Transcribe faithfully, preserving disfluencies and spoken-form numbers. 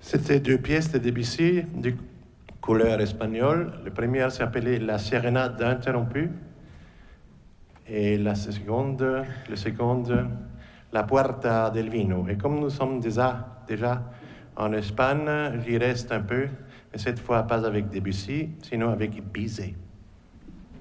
C'était deux pièces de Debussy de couleur espagnole. La première s'appelait La Sérénade interrompue et la seconde, la seconde, La Puerta del Vino. Et comme nous sommes déjà, déjà en Espagne, j'y reste un peu, mais cette fois pas avec Debussy, sinon avec Bizet.